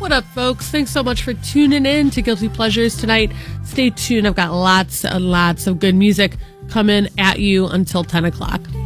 What up, folks? Thanks so much for tuning in to Guilty Pleasures tonight. Stay tuned. I've got lots and lots of good music coming at you until 10 o'clock.